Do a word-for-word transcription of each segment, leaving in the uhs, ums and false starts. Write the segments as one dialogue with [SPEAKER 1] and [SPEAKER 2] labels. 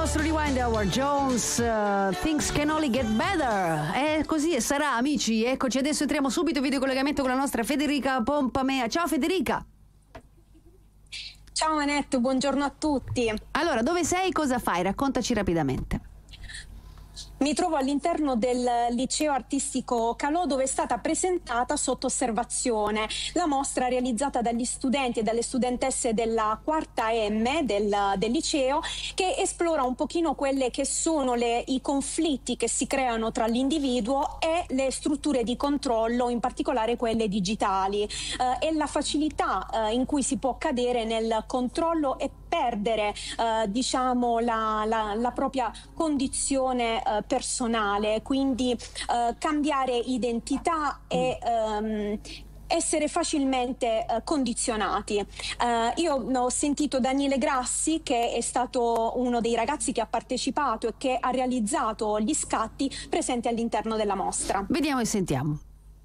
[SPEAKER 1] nostro Rewind, Howard Jones, uh, Things Can Only Get Better. E così e sarà, amici. Eccoci, adesso entriamo subito in video collegamento con la nostra Federica Pompamea. Ciao Federica.
[SPEAKER 2] Ciao Anetto, buongiorno a tutti.
[SPEAKER 1] Allora, dove sei? Cosa fai? Raccontaci rapidamente.
[SPEAKER 2] Mi trovo all'interno del liceo artistico Calò, dove è stata presentata sotto osservazione la mostra realizzata dagli studenti e dalle studentesse della quarta M del, del liceo, che esplora un pochino quelle che sono le, i conflitti che si creano tra l'individuo e le strutture di controllo, in particolare quelle digitali, eh, e la facilità eh, in cui si può cadere nel controllo e perdere eh, diciamo la, la, la propria condizione eh, personale, quindi eh, cambiare identità e ehm, essere facilmente eh, condizionati. Eh, io ho sentito Daniele Grassi, che è stato uno dei ragazzi che ha partecipato e che ha realizzato gli scatti presenti all'interno della mostra.
[SPEAKER 1] Vediamo e sentiamo.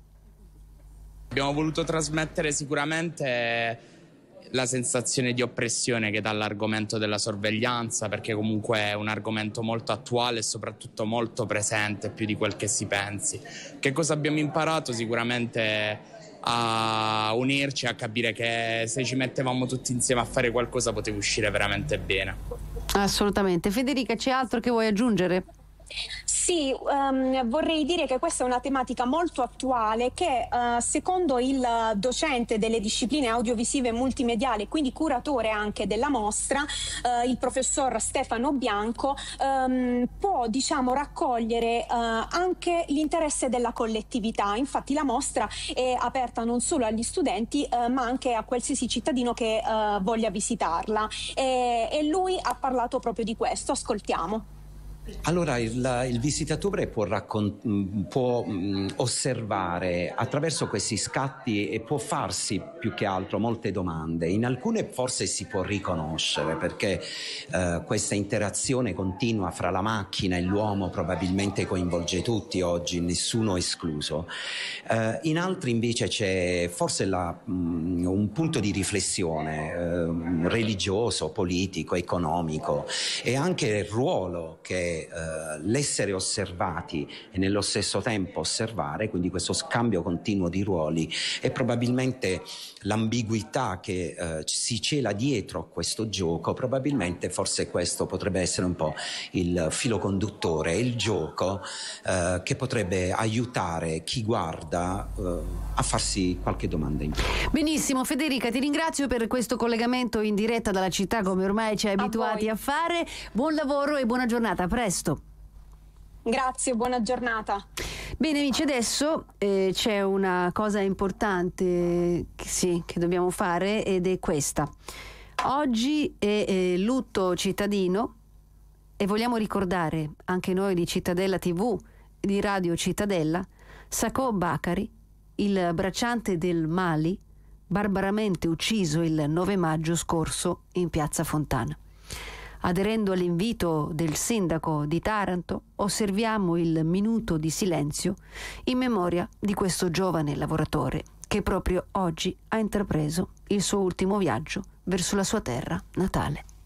[SPEAKER 3] Abbiamo voluto trasmettere sicuramente la sensazione di oppressione che dà l'argomento della sorveglianza, perché comunque è un argomento molto attuale e soprattutto molto presente, più di quel che si pensi. Che cosa abbiamo imparato? Sicuramente a unirci, a capire che se ci mettevamo tutti insieme a fare qualcosa poteva uscire veramente bene.
[SPEAKER 1] Assolutamente. Federica, c'è altro che vuoi aggiungere?
[SPEAKER 2] Sì, um, vorrei dire che questa è una tematica molto attuale che uh, secondo il docente delle discipline audiovisive e multimediali, quindi curatore anche della mostra, uh, il professor Stefano Bianco, um, può diciamo raccogliere uh, anche l'interesse della collettività. Infatti la mostra è aperta non solo agli studenti uh, ma anche a qualsiasi cittadino che uh, voglia visitarla, e, e lui ha parlato proprio di questo. Ascoltiamo.
[SPEAKER 4] Allora il, il visitatore può, raccont- può mh, osservare attraverso questi scatti e può farsi più che altro molte domande. In alcune forse si può riconoscere, perché eh, questa interazione continua fra la macchina e l'uomo probabilmente coinvolge tutti oggi, nessuno escluso. Eh, in altri invece c'è forse la, mh, un punto di riflessione eh, religioso, politico, economico, e anche il ruolo che Uh, l'essere osservati e nello stesso tempo osservare, quindi questo scambio continuo di ruoli, e probabilmente l'ambiguità che uh, si cela dietro a questo gioco. Probabilmente forse questo potrebbe essere un po' il filo conduttore, il gioco uh, che potrebbe aiutare chi guarda uh, a farsi qualche domanda in più.
[SPEAKER 1] Benissimo Federica, ti ringrazio per questo collegamento in diretta dalla città, come ormai ci hai abituati a, a fare. Buon lavoro e buona giornata, a presto.
[SPEAKER 2] Grazie, buona giornata.
[SPEAKER 1] Bene amici, adesso eh, c'è una cosa importante che, sì, che dobbiamo fare, ed è questa. Oggi è eh, lutto cittadino e vogliamo ricordare anche noi di Cittadella tivù, di Radio Cittadella, Sacco Bakari, il bracciante del Mali, barbaramente ucciso il nove maggio scorso in piazza Fontana. Aderendo all'invito del sindaco di Taranto, osserviamo il minuto di silenzio in memoria di questo giovane lavoratore che proprio oggi ha intrapreso il suo ultimo viaggio verso la sua terra natale.